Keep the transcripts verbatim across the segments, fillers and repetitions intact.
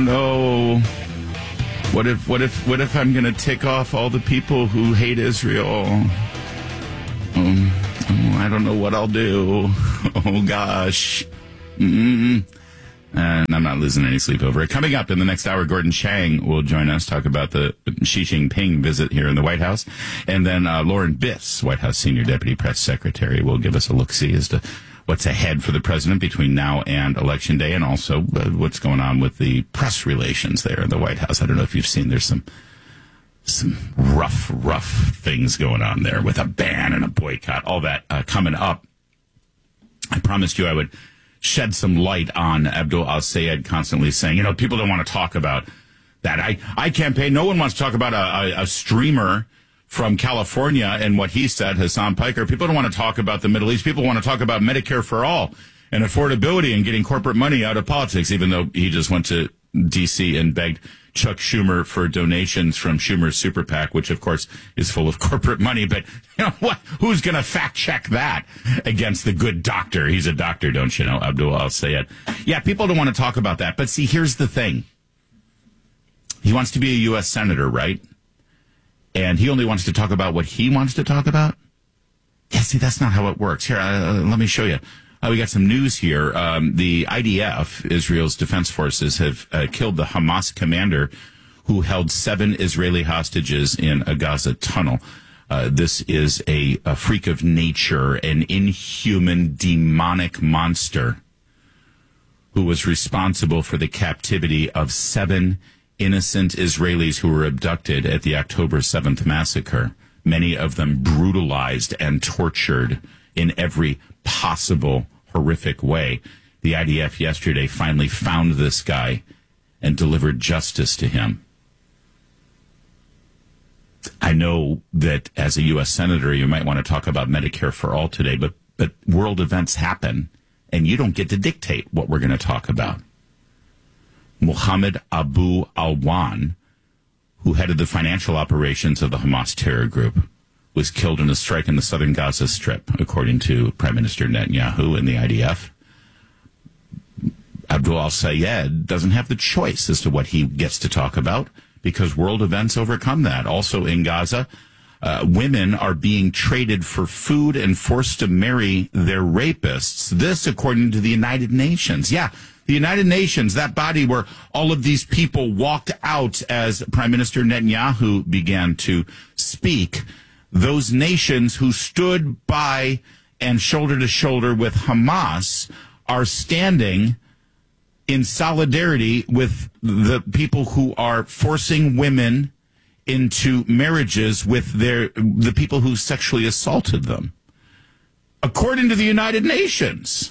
no. What if, what if, what if I'm going to tick off all the people who hate Israel? Um, oh, I don't know what I'll do. Oh, gosh. Mm-mm. And I'm not losing any sleep over it. Coming up in the next hour, Gordon Chang will join us, talk about the Xi Jinping visit here in the White House. And then uh, Lauren Biss, White House Senior Deputy Press Secretary, will give us a look-see as to what's ahead for the president between now and Election Day, and also uh, what's going on with the press relations there in the White House. I don't know if you've seen, there's some some rough, rough things going on there with a ban and a boycott, all that uh, coming up. I promised you I would shed some light on Abdul Al-Sayed constantly saying, you know, people don't want to talk about that. I, I campaign. No one wants to talk about a, a, a streamer from California and what he said, Hassan Piker. People don't want to talk about the Middle East. People want to talk about Medicare for all and affordability and getting corporate money out of politics, even though he just went to D C and begged Chuck Schumer for donations from Schumer's super PAC, which, of course, is full of corporate money. But you know what? Who's going to fact check that against the good doctor? He's a doctor, don't you know, Abdul Al-Sayed. Yeah, people don't want to talk about that. But see, here's the thing. He wants to be a U S senator, right? And he only wants to talk about what he wants to talk about? Yeah, see, that's not how it works. Here, uh, let me show you. Uh, we got some news here. Um, the I D F, Israel's defense forces, have uh, killed the Hamas commander who held seven Israeli hostages in a Gaza tunnel. Uh, this is a, a freak of nature, an inhuman, demonic monster who was responsible for the captivity of seven innocent Israelis who were abducted at the October seventh massacre, many of them brutalized and tortured in every possible horrific way. The I D F yesterday finally found this guy and delivered justice to him. I know that as a U S senator, you might want to talk about Medicare for all today, but, but world events happen, and you don't get to dictate what we're going to talk about. Mohammed Abu Alwan, who headed the financial operations of the Hamas terror group, was killed in a strike in the southern Gaza Strip, according to Prime Minister Netanyahu and the I D F. Abdul Al-Sayed doesn't have the choice as to what he gets to talk about because world events overcome that. Also in Gaza, uh, women are being traded for food and forced to marry their rapists. This, according to the United Nations. Yeah. The United Nations, that body where all of these people walked out as Prime Minister Netanyahu began to speak, those nations who stood by and shoulder to shoulder with Hamas are standing in solidarity with the people who are forcing women into marriages with their the people who sexually assaulted them, according to the United Nations.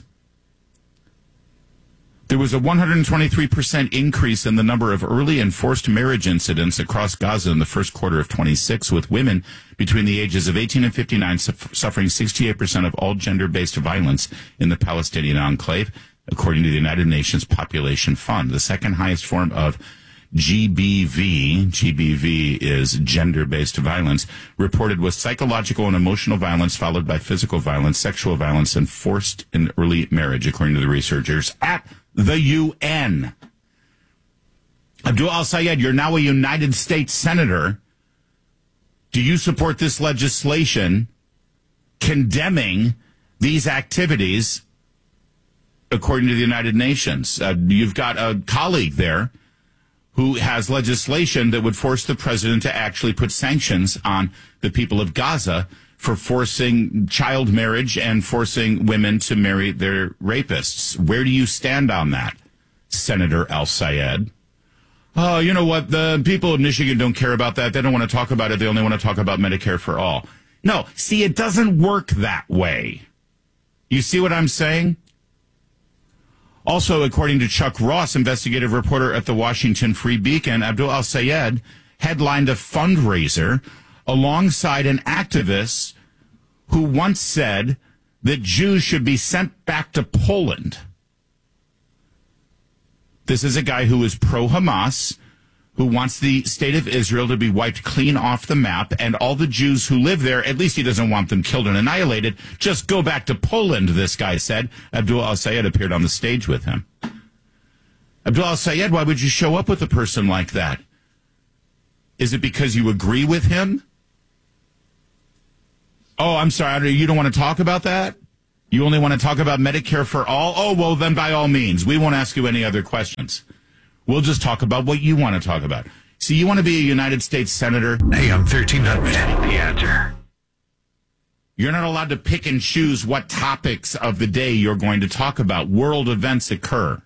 There was a one hundred twenty-three percent increase in the number of early and forced marriage incidents across Gaza in the first quarter of twenty-six, with women between the ages of eighteen and fifty-nine suffering sixty-eight percent of all gender-based violence in the Palestinian enclave, according to the United Nations Population Fund. The second highest form of G B V, G B V is gender-based violence, reported was psychological and emotional violence, followed by physical violence, sexual violence, and forced and early marriage, according to the researchers at the U N. Abdul Al-Sayed, you're now a United States Senator. Do you support this legislation condemning these activities according to the United Nations? Uh, you've got a colleague there who has legislation that would force the president to actually put sanctions on the people of Gaza for forcing child marriage and forcing women to marry their rapists. Where do you stand on that, Senator Al-Sayed? Oh, you know what? The people of Michigan don't care about that. They don't want to talk about it. They only want to talk about Medicare for all. No, see, it doesn't work that way. You see what I'm saying? Also, according to Chuck Ross, investigative reporter at the Washington Free Beacon, Abdul Al-Sayed headlined a fundraiser alongside an activist who once said that Jews should be sent back to Poland. This is a guy who is pro-Hamas, who wants the state of Israel to be wiped clean off the map, and all the Jews who live there, at least he doesn't want them killed and annihilated, just go back to Poland, this guy said. Abdul Al-Sayed appeared on the stage with him. Abdul al-Sayed, why would you show up with a person like that? Is it because you agree with him? Oh, I'm sorry. You don't want to talk about that? You only want to talk about Medicare for all? Oh, well, then by all means, we won't ask you any other questions. We'll just talk about what you want to talk about. See, you want to be a United States Senator? A M thirteen hundred, The Answer. You're not allowed to pick and choose what topics of the day you're going to talk about. World events occur.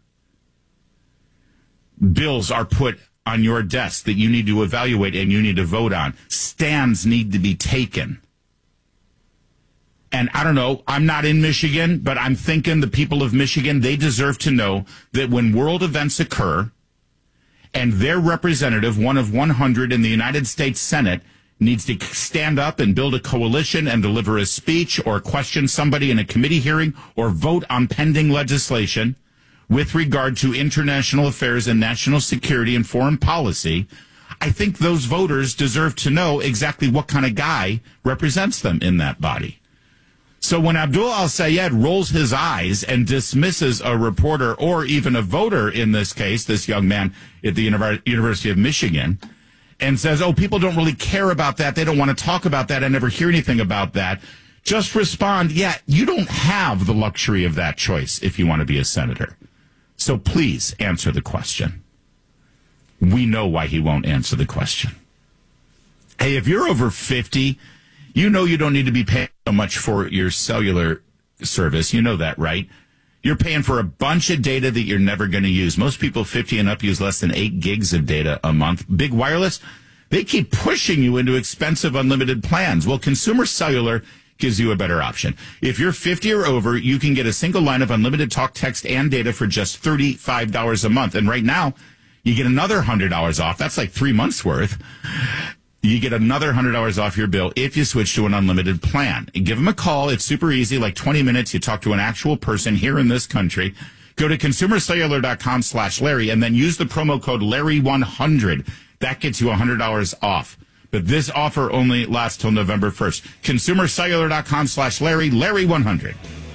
Bills are put on your desk that you need to evaluate and you need to vote on. Stands need to be taken. And I don't know, I'm not in Michigan, but I'm thinking the people of Michigan, they deserve to know that when world events occur and their representative, one of one hundred in the United States Senate, needs to stand up and build a coalition and deliver a speech or question somebody in a committee hearing or vote on pending legislation with regard to international affairs and national security and foreign policy, I think those voters deserve to know exactly what kind of guy represents them in that body. So when Abdul al-Sayed rolls his eyes and dismisses a reporter or even a voter in this case, this young man at the Univer- University of Michigan, and says, oh, people don't really care about that. They don't want to talk about that. I never hear anything about that. Just respond, yeah, you don't have the luxury of that choice if you want to be a senator. So please answer the question. We know why he won't answer the question. Hey, if you're over fifty, you know you don't need to be paying so much for your cellular service. You know that, right? You're paying for a bunch of data that you're never going to use. Most people fifty and up use less than eight gigs of data a month. Big Wireless, they keep pushing you into expensive unlimited plans. Well, Consumer Cellular gives you a better option. If you're fifty or over, you can get a single line of unlimited talk, text, and data for just thirty-five dollars a month. And right now, you get another one hundred dollars off. That's like three months worth. You get another one hundred dollars off your bill if you switch to an unlimited plan. Give them a call. It's super easy, like twenty minutes. You talk to an actual person here in this country. Go to consumercellular.com slash Larry and then use the promo code Larry one hundred. That gets you one hundred dollars off. But this offer only lasts till November first. consumercellular.com slash Larry, Larry one hundred.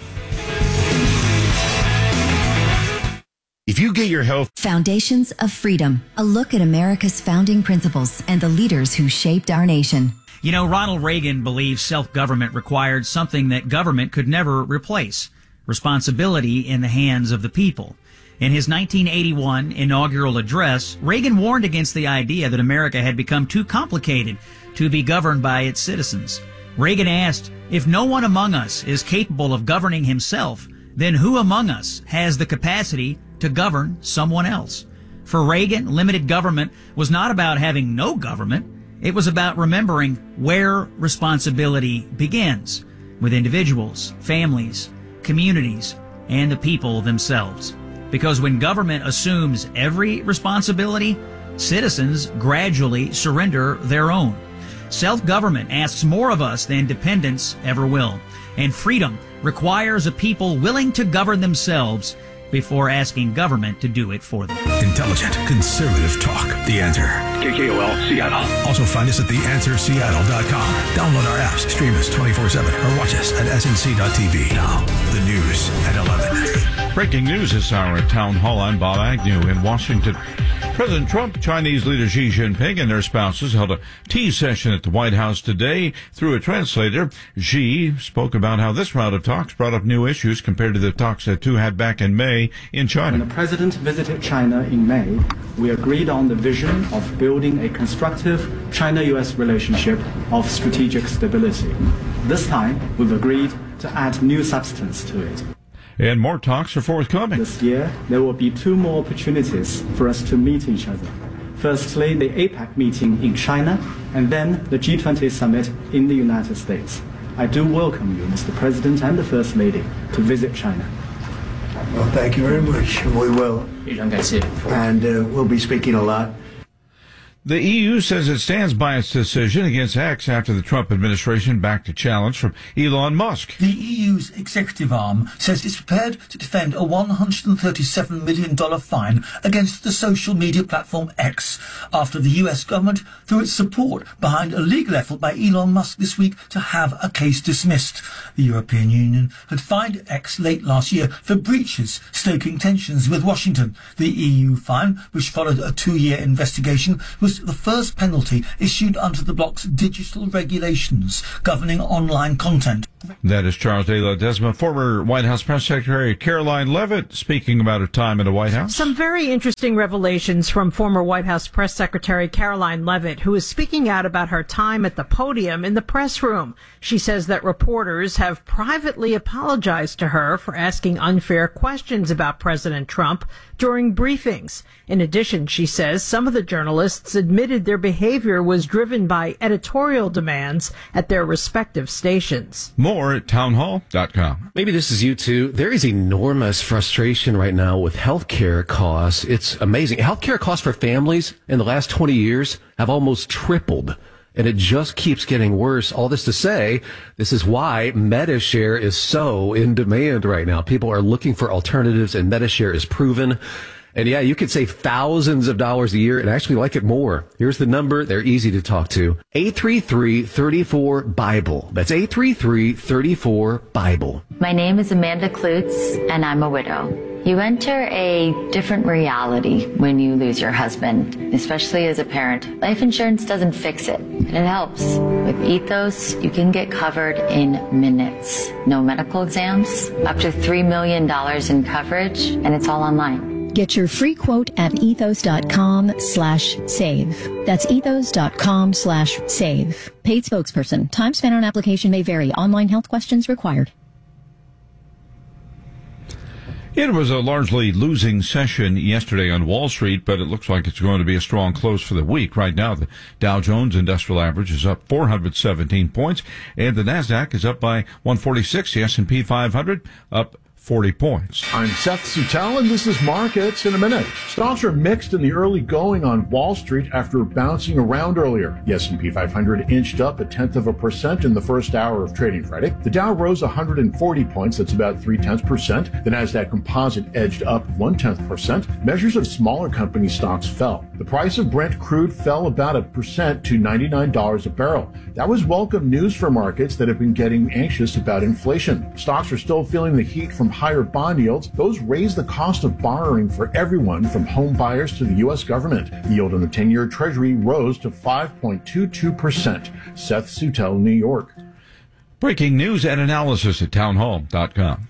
If you get your health... Foundations of Freedom, a look at America's founding principles and the leaders who shaped our nation. You know, Ronald Reagan believed self-government required something that government could never replace: responsibility in the hands of the people. In his nineteen eighty-one inaugural address, Reagan warned against the idea that America had become too complicated to be governed by its citizens. Reagan asked, if no one among us is capable of governing himself, then who among us has the capacity to govern someone else? For Reagan, limited government was not about having no government. It was about remembering where responsibility begins, with individuals, families, communities, and the people themselves. Because when government assumes every responsibility, citizens gradually surrender their own. Self-government asks more of us than dependence ever will. And freedom requires a people willing to govern themselves before asking government to do it for them. Intelligent, conservative talk. The Answer. K K O L, Seattle. Also find us at the answer seattle dot com. Download our apps, stream us twenty-four seven, or watch us at S N C dot T V. Now, the news at eleven. Breaking news this hour at Town Hall. I'm Bob Agnew in Washington. President Trump, Chinese leader Xi Jinping, and their spouses held a tea session at the White House today. Through a translator, Xi spoke about how this round of talks brought up new issues compared to the talks that two had back in May in China. When the president visited China in May, we agreed on the vision of building a constructive China-U S relationship of strategic stability. This time, we've agreed to add new substance to it. And more talks are forthcoming. This year, there will be two more opportunities for us to meet each other. Firstly, the APEC meeting in China, and then the G twenty summit in the United States. I do welcome you, Mister President and the First Lady, to visit China. Well, thank you very much. We will. And uh, we'll be speaking a lot. The E U says it stands by its decision against X after the Trump administration backed a challenge from Elon Musk. The E U's executive arm says it's prepared to defend a one hundred thirty-seven million dollars fine against the social media platform X after the U S government threw its support behind a legal effort by Elon Musk this week to have a case dismissed. The European Union had fined X late last year for breaches, stoking tensions with Washington. The E U fine, which followed a two-year investigation, was the first penalty issued under the bloc's digital regulations governing online content. That is Charles de la Desma, former White House Press Secretary Caroline Leavitt, speaking about her time in the White House. Some very interesting revelations from former White House Press Secretary Caroline Leavitt, who is speaking out about her time at the podium in the press room. She says that reporters have privately apologized to her for asking unfair questions about President Trump during briefings. In addition, she says some of the journalists admitted their behavior was driven by editorial demands at their respective stations. More at townhall dot com. Maybe this is you too. There is enormous frustration right now with healthcare costs. It's amazing. Healthcare costs for families in the last twenty years have almost tripled. And it just keeps getting worse. All this to say, this is why Medi-Share is so in demand right now. People are looking for alternatives, and Medi-Share is proven. And yeah, you could save thousands of dollars a year and actually like it more. Here's the number. They're easy to talk to. eight three three, three four, BIBLE. That's eight three three, three four, BIBLE. My name is Amanda Klutz, and I'm a widow. You enter a different reality when you lose your husband, especially as a parent. Life insurance doesn't fix it, but it helps. With Ethos, you can get covered in minutes. No medical exams, up to three million dollars in coverage, and it's all online. Get your free quote at ethos.com slash save. That's ethos.com slash save. Paid spokesperson. Time spent on application may vary. Online health questions required. It was a largely losing session yesterday on Wall Street, but it looks like it's going to be a strong close for the week. Right now, the Dow Jones Industrial Average is up four hundred seventeen points, and the NASDAQ is up by one forty-six. The S and P five hundred up forty points. I'm Seth Sutell, and this is Markets in a Minute. Stocks are mixed in the early going on Wall Street after bouncing around earlier. The S and P five hundred inched up a tenth of a percent in the first hour of trading Friday. The Dow rose one hundred forty points, that's about three tenths percent. The NASDAQ Composite edged up one tenth percent. Measures of smaller company stocks fell. The price of Brent crude fell about a percent to ninety-nine dollars a barrel. That was welcome news for markets that have been getting anxious about inflation. Stocks are still feeling the heat from higher bond yields. Those raise the cost of borrowing for everyone from home buyers to the U S government. The yield on the ten-year Treasury rose to five point two two percent. Seth Sutell, New York. Breaking news and analysis at townhall dot com.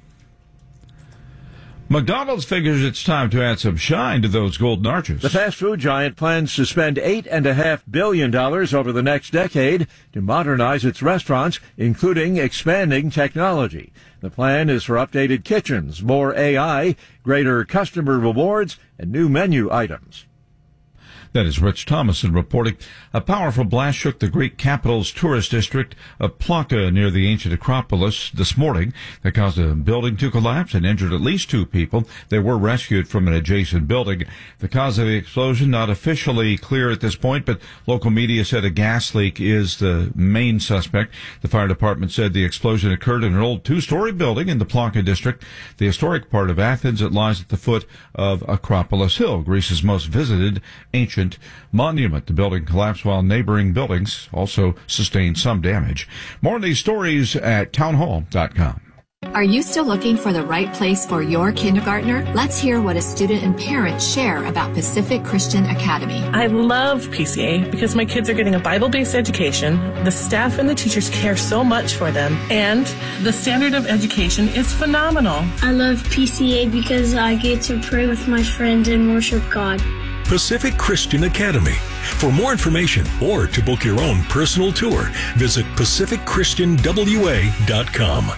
McDonald's figures it's time to add some shine to those golden arches. The fast food giant plans to spend eight point five billion dollars over the next decade to modernize its restaurants, including expanding technology. The plan is for updated kitchens, more A I, greater customer rewards, and new menu items. That is Rich Thomason reporting. A powerful blast shook the Greek capital's tourist district of Plaka near the ancient Acropolis this morning. That caused a building to collapse and injured at least two people. They were rescued from an adjacent building. The cause of the explosion not officially clear at this point, but local media said a gas leak is the main suspect. The fire department said the explosion occurred in an old two-story building in the Plaka district, the historic part of Athens that lies at the foot of Acropolis Hill, Greece's most visited ancient monument. The building collapsed while neighboring buildings also sustained some damage. More on these stories at townhall dot com. Are you still looking for the right place for your kindergartner? Let's hear what a student and parent share about Pacific Christian Academy. I love P C A because my kids are getting a Bible-based education, the staff and the teachers care so much for them, and the standard of education is phenomenal. I love P C A because I get to pray with my friends and worship God. Pacific Christian Academy. For more information or to book your own personal tour, visit pacific christian w a dot com.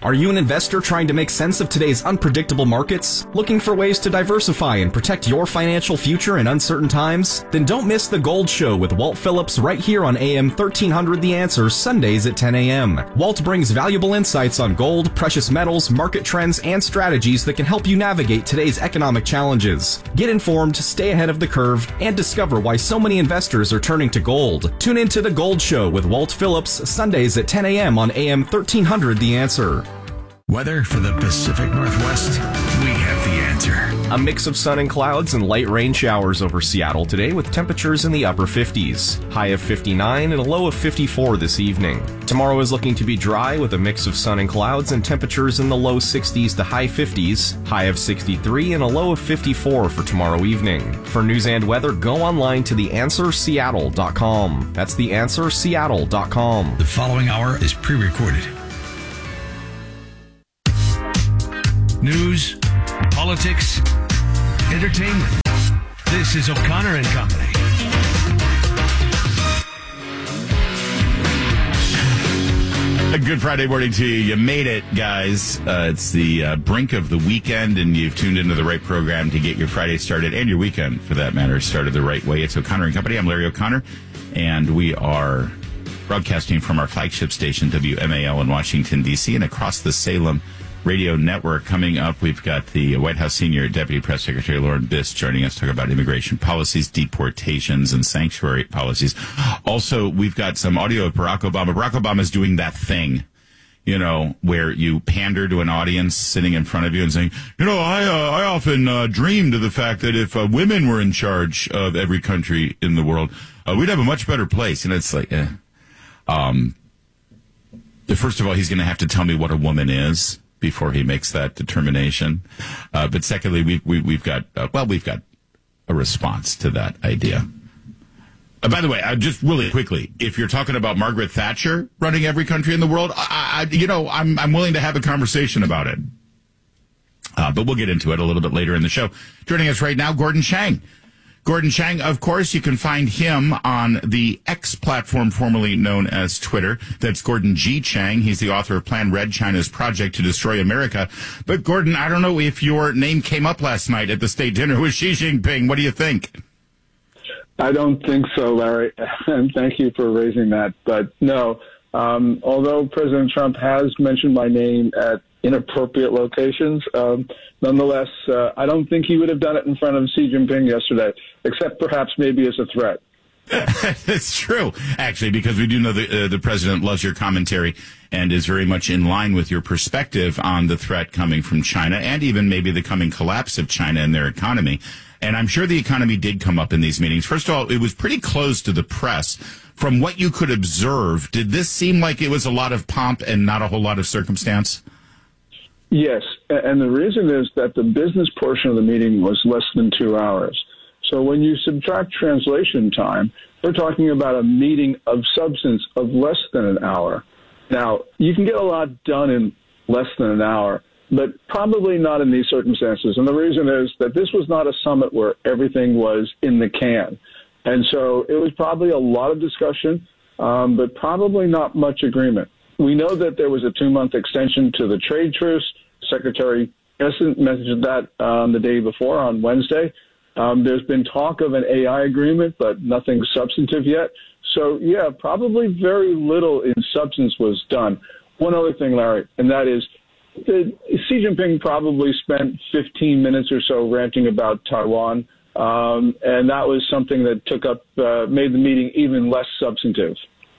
Are you an investor trying to make sense of today's unpredictable markets? Looking for ways to diversify and protect your financial future in uncertain times? Then don't miss The Gold Show with Walt Phillips right here on A M thirteen hundred The Answer, Sundays at ten a.m. Walt brings valuable insights on gold, precious metals, market trends, and strategies that can help you navigate today's economic challenges. Get informed, stay ahead of the curve, and discover why so many investors are turning to gold. Tune in to The Gold Show with Walt Phillips, Sundays at ten a.m. on A M thirteen hundred The Answer. Weather for the Pacific Northwest, we have the answer. A mix of sun and clouds and light rain showers over Seattle today with temperatures in the upper fifties. High of fifty-nine and a low of fifty-four this evening. Tomorrow is looking to be dry with a mix of sun and clouds and temperatures in the low sixties to high fifties. High of sixty-three and a low of fifty-four for tomorrow evening. For news and weather, go online to the answer seattle dot com. That's the answer seattle dot com. The following hour is pre-recorded. News, politics, entertainment. This is O'Connor and Company. A good Friday morning to you. You made it, guys. Uh, it's the uh, brink of the weekend, and you've tuned into the right program to get your Friday started, and your weekend, for that matter, started the right way. It's O'Connor and Company. I'm Larry O'Connor, and we are broadcasting from our flagship station, W M A L in Washington, D C, and across the Salem Radio Network. Coming up, we've got the White House Senior Deputy Press Secretary Lauren Biss joining us to talk about immigration policies, deportations, and sanctuary policies. Also, we've got some audio of Barack Obama. Barack Obama is doing that thing, you know, where you pander to an audience sitting in front of you and saying, you know, I uh, I often uh, dreamed of the fact that if uh, women were in charge of every country in the world, uh, we'd have a much better place. And it's like, eh. um, first of all, he's going to have to tell me what a woman is before he makes that determination. Uh, but secondly, we, we, we've got, uh, well, we've got a response to that idea. Uh, by the way, uh, just really quickly, if you're talking about Margaret Thatcher running every country in the world, I, I, you know, I'm, I'm willing to have a conversation about it. Uh, but we'll get into it a little bit later in the show. Joining us right now, Gordon Chang. Gordon Chang, of course, you can find him on the X platform formerly known as Twitter. That's Gordon G. Chang. He's the author of Plan Red, China's Project to Destroy America. But, Gordon, I don't know if your name came up last night at the state dinner with Xi Jinping. What do you think? I don't think so, Larry, and thank you for raising that. But, no, um, although President Trump has mentioned my name at inappropriate locations, um, nonetheless, uh, I don't think he would have done it in front of Xi Jinping yesterday, except perhaps maybe as a threat. That's true, actually, because we do know the, uh, the president loves your commentary and is very much in line with your perspective on the threat coming from China and even maybe the coming collapse of China and their economy. And I'm sure the economy did come up in these meetings. First of all, it was pretty closed to the press. From what you could observe, did this seem like it was a lot of pomp and not a whole lot of circumstance? Yes, and the reason is that the business portion of the meeting was less than two hours. So when you subtract translation time, we're talking about a meeting of substance of less than an hour. Now, you can get a lot done in less than an hour, but probably not in these circumstances. And the reason is that this was not a summit where everything was in the can. And so it was probably a lot of discussion, um, but probably not much agreement. We know that there was a two-month extension to the trade truce. Secretary Esson mentioned that um, the day before on Wednesday. Um, there's been talk of an A I agreement, but nothing substantive yet. So, yeah, probably very little in substance was done. One other thing, Larry, and that is that Xi Jinping probably spent fifteen minutes or so ranting about Taiwan, um, and that was something that took up, uh, made the meeting even less substantive.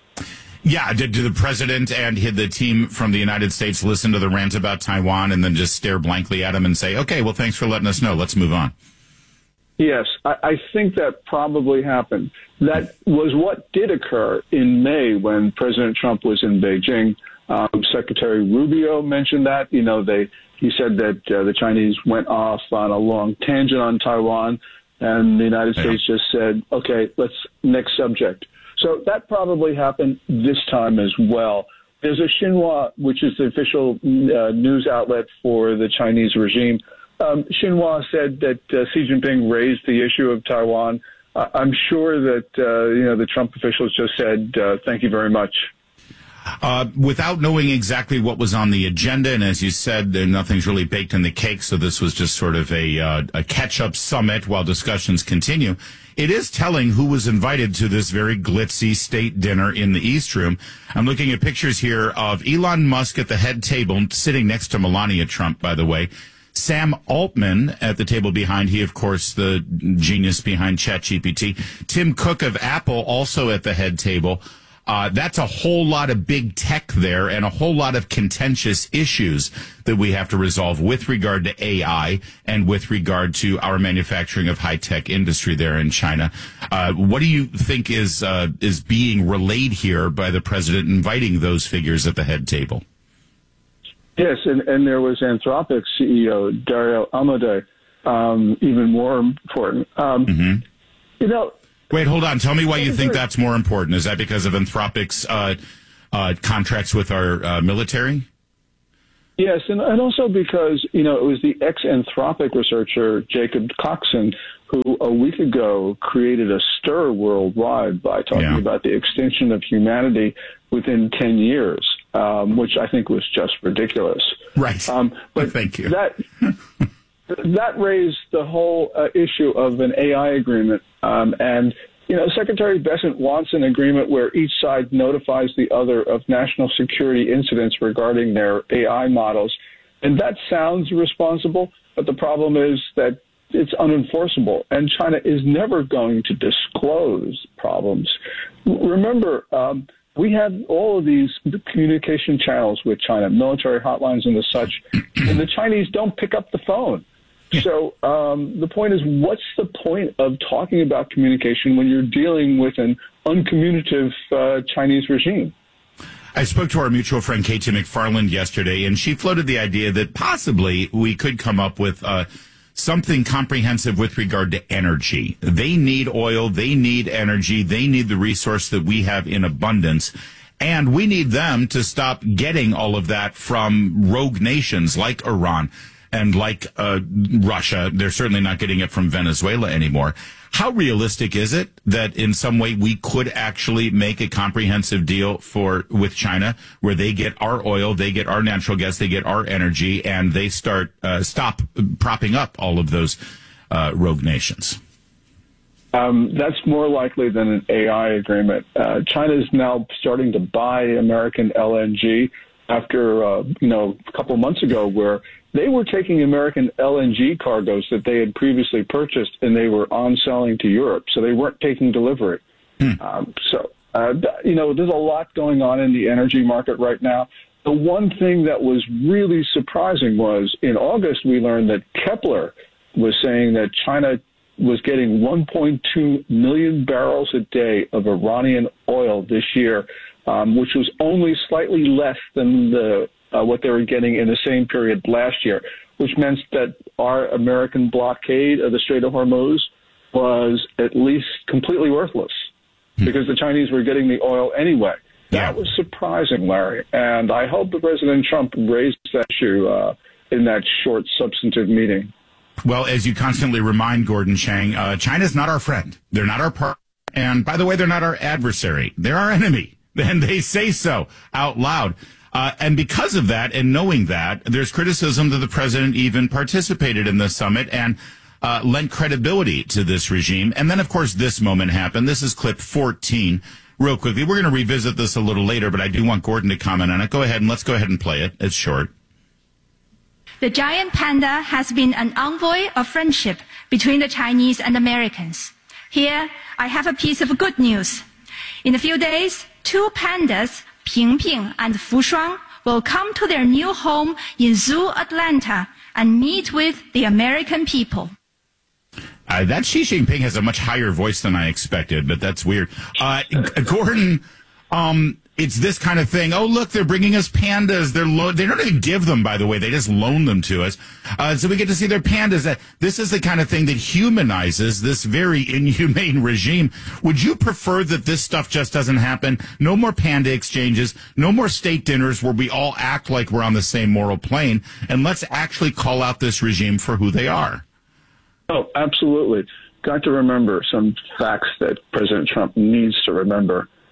Yeah, did, did the president and the team from the United States listen to the rant about Taiwan and then just stare blankly at him and say, okay, well, thanks for letting us know. Let's move on. Yes, I, I think that probably happened. That was what did occur in May when President Trump was in Beijing. Um, Secretary Rubio mentioned that. You know, they he said that uh, the Chinese went off on a long tangent on Taiwan, and the United yeah. States just said, okay, let's next subject. So that probably happened this time as well. There's a Xinhua, which is the official uh, news outlet for the Chinese regime. Um, Xinhua said that uh, Xi Jinping raised the issue of Taiwan. Uh, I'm sure that uh, you know the Trump officials just said, uh, thank you very much. Uh, without knowing exactly what was on the agenda, and as you said, there, nothing's really baked in the cake, so this was just sort of a, uh, a catch-up summit while discussions continue. It is telling who was invited to this very glitzy state dinner in the East Room. I'm looking at pictures here of Elon Musk at the head table, sitting next to Melania Trump, by the way. Sam Altman at the table behind. He, of course, the genius behind ChatGPT. Tim Cook of Apple also at the head table. Uh, that's a whole lot of big tech there and a whole lot of contentious issues that we have to resolve with regard to A I and with regard to our manufacturing of high-tech industry there in China. Uh, what do you think is uh, is being relayed here by the president inviting those figures at the head table? Yes, and, and there was Anthropic C E O Dario Amodei, um, even more important. Um, mm-hmm. You know... Wait, hold on. Tell me why you think that's more important. Is that because of Anthropic's uh, uh, contracts with our uh, military? Yes, and, and also because, you know, it was the ex-Anthropic researcher Jacob Coxon who a week ago created a stir worldwide by talking yeah. about the extinction of humanity within ten years, um, which I think was just ridiculous. Right. Um, but Thank you. That, that raised the whole uh, issue of an A I agreement. Um, and, you know, Secretary Bessent wants an agreement where each side notifies the other of national security incidents regarding their A I models. And that sounds responsible, but the problem is that it's unenforceable. And China is never going to disclose problems. Remember, um, we have all of these communication channels with China, military hotlines and the such, and the Chinese don't pick up the phone. So um, the point is, what's the point of talking about communication when you're dealing with an uncommunicative uh, Chinese regime? I spoke to our mutual friend Katie McFarland yesterday, and she floated the idea that possibly we could come up with uh, something comprehensive with regard to energy. They need oil, they need energy, they need the resource that we have in abundance. And we need them to stop getting all of that from rogue nations like Iran. And like uh, Russia, they're certainly not getting it from Venezuela anymore. How realistic is it that in some way we could actually make a comprehensive deal for with China where they get our oil, they get our natural gas, they get our energy, and they start uh, stop propping up all of those uh, rogue nations? Um, that's more likely than an A I agreement. Uh, China is now starting to buy American L N G after, uh, you know, a couple months ago where they were taking American L N G cargoes that they had previously purchased and they were on-selling to Europe, so they weren't taking delivery. Hmm. Um, so, uh, you know, there's a lot going on in the energy market right now. The one thing that was really surprising was in August we learned that Kepler was saying that China was getting one point two million barrels a day of Iranian oil this year, um, which was only slightly less than the Uh, what they were getting in the same period last year, which meant that our American blockade of the Strait of Hormuz was at least completely worthless because the Chinese were getting the oil anyway. Yeah. That was surprising, Larry, and I hope that President Trump raised that issue uh, in that short, substantive meeting. Well, as you constantly remind Gordon Chang, uh, China's not our friend. They're not our partner. And by the way, they're not our adversary. They're our enemy. And they say so out loud. Uh, and because of that, and knowing that, there's criticism that the president even participated in the summit and uh, lent credibility to this regime. And then, of course, this moment happened. This is clip fourteen. Real quickly, we're going to revisit this a little later, but I do want Gordon to comment on it. Go ahead and let's go ahead and play it. It's short. The giant panda has been an envoy of friendship between the Chinese and Americans. Here, I have a piece of good news. In a few days, two pandas, Ping Ping and Fu Shuang, will come to their new home in Zoo Atlanta and meet with the American people. Uh, that Xi Jinping has a much higher voice than I expected, but that's weird. Uh, Gordon, um, it's this kind of thing. Oh, look, they're bringing us pandas. They're lo- they don't even give them, by the way. They just loan them to us. Uh, so we get to see their pandas. That This is the kind of thing that humanizes this very inhumane regime. Would you prefer that this stuff just doesn't happen? No more panda exchanges, no more state dinners where we all act like we're on the same moral plane, and let's actually call out this regime for who they are. Oh, absolutely. Got to remember some facts that President Trump needs to remember.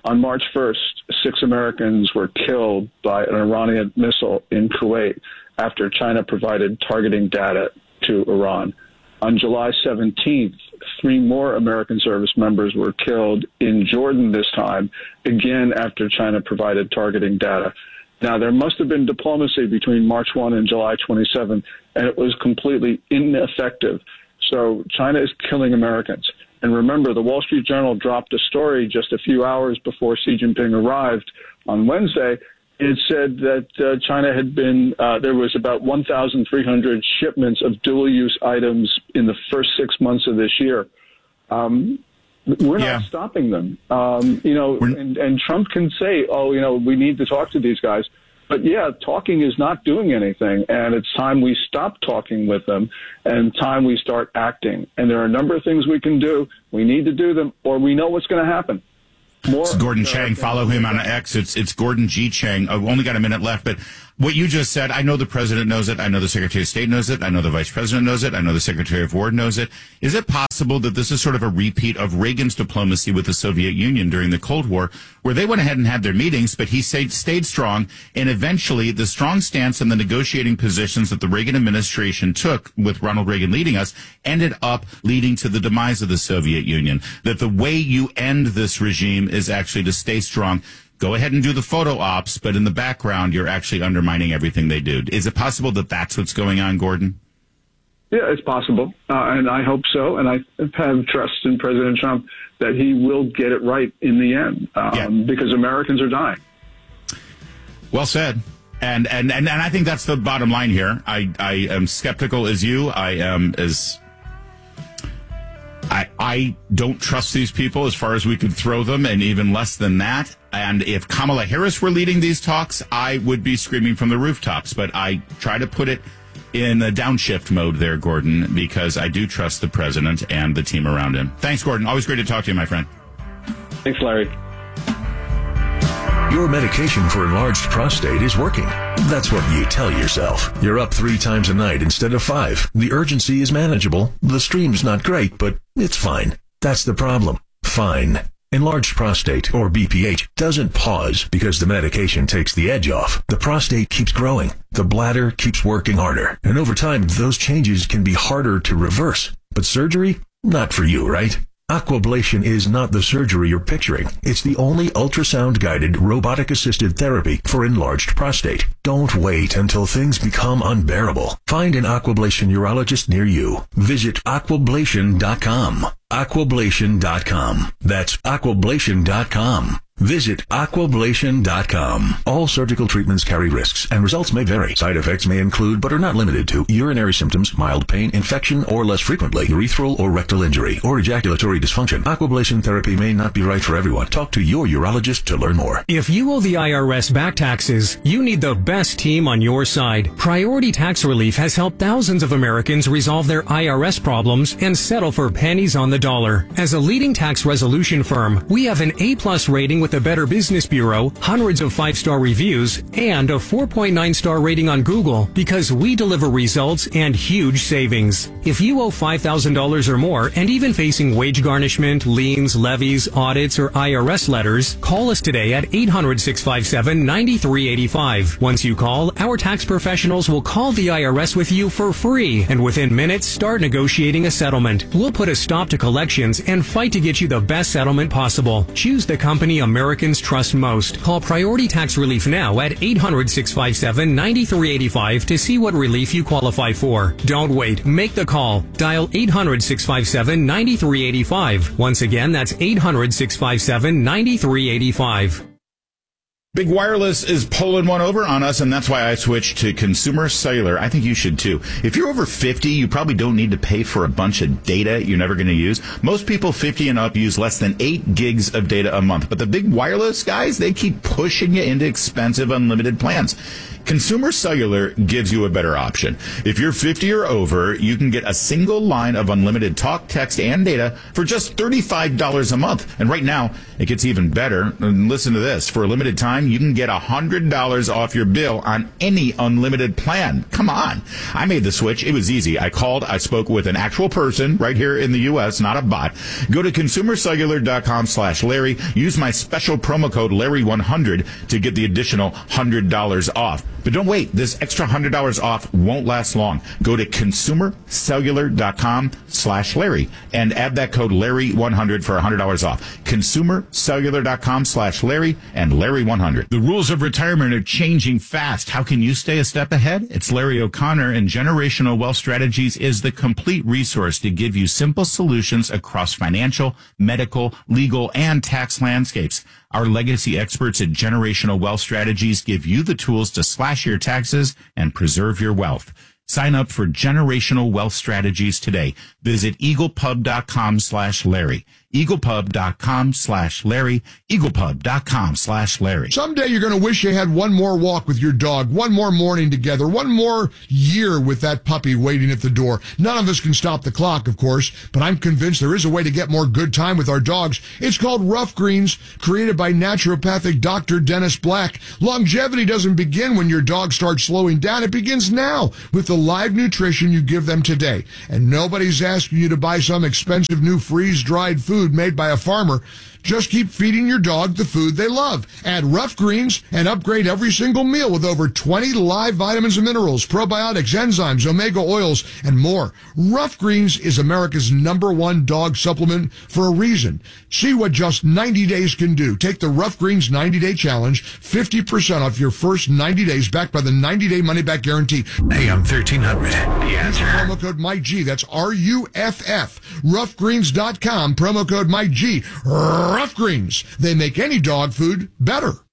On March first, six Americans were killed by an Iranian missile in Kuwait after China provided targeting data to Iran. On July seventeenth, three more American service members were killed in Jordan this time, again after China provided targeting data. Now, there must have been diplomacy between March first and July twenty-seventh, and it was completely ineffective. So China is killing Americans. And remember, the Wall Street Journal dropped a story just a few hours before Xi Jinping arrived on Wednesday. It said that uh, China had been, uh, there was about one thousand three hundred shipments of dual-use items in the first six months of this year. Um, we're yeah. not stopping them. Um, you know, and, and Trump can say, oh, you know, we need to talk to these guys. But, yeah, talking is not doing anything, and it's time we stop talking with them and time we start acting. And there are a number of things we can do. We need to do them, or we know what's going to happen. More it's Gordon Chang. Follow him on X. It's it's Gordon G. Chang. I've only got a minute left, but what you just said, I know the president knows it. I know the Secretary of State knows it. I know the Vice President knows it. I know the Secretary of War knows it. Is it possible that this is sort of a repeat of Reagan's diplomacy with the Soviet Union during the Cold War, where they went ahead and had their meetings, but he stayed, stayed strong, and eventually the strong stance and the negotiating positions that the Reagan administration took, with Ronald Reagan leading us, ended up leading to the demise of the Soviet Union? That the way you end this regime is actually to stay strong. Go ahead and do the photo ops, but in the background, you're actually undermining everything they do. Is it possible that that's what's going on, Gordon? Yeah, it's possible, uh, and I hope so. And I have trust in President Trump that he will get it right in the end, um, yeah. because Americans are dying. Well said. And, and, and, and I think that's the bottom line here. I, I am skeptical as you. I am as... I, I don't trust these people as far as we could throw them, and even less than that. And if Kamala Harris were leading these talks, I would be screaming from the rooftops. But I try to put it in a downshift mode there, Gordon, because I do trust the president and the team around him. Thanks, Gordon. Always great to talk to you, my friend. Thanks, Larry. Your medication for enlarged prostate is working. That's what you tell yourself. You're up three times a night instead of five. The urgency is manageable. The stream's not great, but it's fine. That's the problem. Fine. Enlarged prostate, or B P H, doesn't pause because the medication takes the edge off. The prostate keeps growing. The bladder keeps working harder. And over time, those changes can be harder to reverse. But surgery? Not for you, right? Aquablation is not the surgery you're picturing. It's the only ultrasound-guided, robotic-assisted therapy for enlarged prostate. Don't wait until things become unbearable. Find an Aquablation urologist near you. Visit aquablation dot com. aquablation dot com. That's aquablation dot com. Visit aquablation dot com. All surgical treatments carry risks, and results may vary. Side effects may include, but are not limited to, urinary symptoms, mild pain, infection, or less frequently, urethral or rectal injury, or ejaculatory dysfunction. Aquablation therapy may not be right for everyone. Talk to your urologist to learn more. If you owe the I R S back taxes, you need the best team on your side. Priority Tax Relief has helped thousands of Americans resolve their I R S problems and settle for pennies on the dollar. As a leading tax resolution firm, we have an A-plus rating with the Better Business Bureau, hundreds of five-star reviews, and a four point nine star rating on Google because we deliver results and huge savings. If you owe five thousand dollars or more and even facing wage garnishment, liens, levies, audits, or I R S letters, call us today at eight hundred, six five seven, nine three eight five. Once you call, our tax professionals will call the I R S with you for free, and within minutes, start negotiating a settlement. We'll put a stop to collections and fight to get you the best settlement possible. Choose the company Americans trust most. Call Priority Tax Relief now at eight hundred, six five seven, nine three eight five to see what relief you qualify for. Don't wait. Make the call. Dial eight hundred, six five seven, nine three eight five. Once again, that's eight hundred, six five seven, nine three eight five. Big Wireless is pulling one over on us, and that's why I switched to Consumer Cellular. I think you should too. If you're over fifty, you probably don't need to pay for a bunch of data you're never going to use. Most people fifty and up use less than eight gigs of data a month. But the Big Wireless guys, they keep pushing you into expensive unlimited plans. Consumer Cellular gives you a better option. If you're fifty or over, you can get a single line of unlimited talk, text, and data for just thirty-five dollars a month. And right now, it gets even better. And listen to this. For a limited time, you can get one hundred dollars off your bill on any unlimited plan. Come on. I made the switch. It was easy. I called. I spoke with an actual person right here in the U S, not a bot. Go to consumercellular.com slash Larry. Use my special promo code Larry one hundred to get the additional one hundred dollars off. But don't wait. This extra one hundred dollars off won't last long. Go to consumercellular.com slash Larry and add that code Larry one hundred for one hundred dollars off. Consumercellular.com slash Larry and Larry one hundred. The rules of retirement are changing fast. How can you stay a step ahead? It's Larry O'Connor, and Generational Wealth Strategies is the complete resource to give you simple solutions across financial, medical, legal, and tax landscapes. Our legacy experts at Generational Wealth Strategies give you the tools to slash your taxes and preserve your wealth. Sign up for Generational Wealth Strategies today. Visit eaglepub.com slash Larry. eaglepub.com slash Larry. eaglepub.com slash Larry. Someday you're going to wish you had one more walk with your dog, one more morning together, one more year with that puppy waiting at the door. None of us can stop the clock, of course, but I'm convinced there is a way to get more good time with our dogs. It's called Rough Greens, created by naturopathic Doctor Dennis Black. Longevity doesn't begin when your dog starts slowing down. It begins now with the live nutrition you give them today. And nobody's asking you to buy some expensive new freeze-dried food made by a farmer. Just keep feeding your dog the food they love. Add Rough Greens and upgrade every single meal with over twenty live vitamins and minerals, probiotics, enzymes, omega oils, and more. Rough Greens is America's number one dog supplement for a reason. See what just ninety days can do. Take the Rough Greens ninety-day challenge, fifty percent off your first ninety days, backed by the ninety-day money-back guarantee. A M thirteen hundred, The Answer. Promo code MikeG. That's R U F F. rough greens dot com. Promo code MikeG. Rough Greens. They make any dog food better.